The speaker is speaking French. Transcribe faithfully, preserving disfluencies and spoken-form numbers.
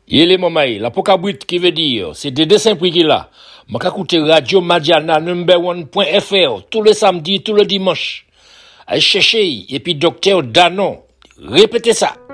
Il est mamaï, la pokabrit qui veut dire, c'est des dessins prix qu'il a. M'a écouter Radio Madiana number one point f r tous les samedis, tous les dimanches. Allez chercher, et puis docteur Danon. Répétez ça.